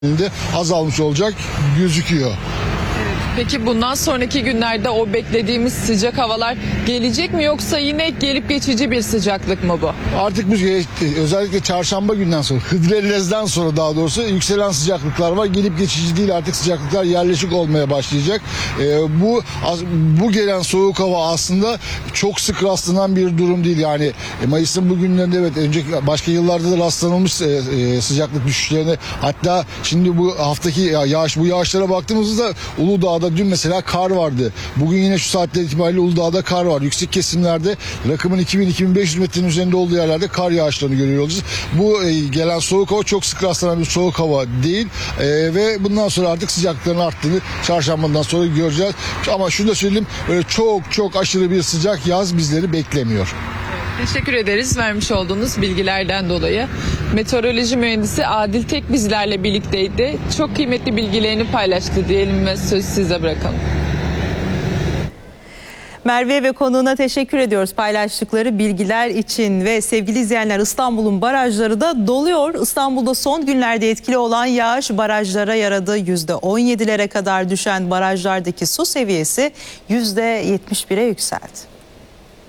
azalmış olacak gözüküyor. Peki bundan sonraki günlerde o beklediğimiz sıcak havalar gelecek mi, yoksa yine gelip geçici bir sıcaklık mı bu? Artık bu özellikle çarşamba günden sonra, Hıdrellez'den sonra daha doğrusu yükselen sıcaklıklar var. Gelip geçici değil, artık sıcaklıklar yerleşik olmaya başlayacak. Bu gelen soğuk hava aslında çok sık rastlanan bir durum değil. Yani Mayıs'ın bugünlerinde evet önceki başka yıllarda da rastlanılmış sıcaklık düşüşlerine. Hatta şimdi bu haftaki yağışlara baktığımızda Uludağ'da dün mesela kar vardı. Bugün yine şu saatler itibariyle Uludağ'da kar var. Yüksek kesimlerde rakımın 2000-2500 metrenin üzerinde olduğu yerlerde kar yağışlarını görüyoruz. Bu gelen soğuk hava çok sık rastlanan bir soğuk hava değil. Ve bundan sonra artık sıcaklıkların arttığını çarşambadan sonra göreceğiz. Ama şunu da söyleyeyim, böyle çok aşırı bir sıcak yaz bizleri beklemiyor. Teşekkür ederiz vermiş olduğunuz bilgilerden dolayı. Meteoroloji mühendisi Adil Tek bizlerle birlikteydi. Çok kıymetli bilgilerini paylaştı diyelim ve sözü size bırakalım. Merve ve konuğuna teşekkür ediyoruz paylaştıkları bilgiler için. Ve sevgili izleyenler, İstanbul'un barajları da doluyor. İstanbul'da son günlerde etkili olan yağış barajlara yaradı. %17'lere kadar düşen barajlardaki su seviyesi %71'e yükseldi.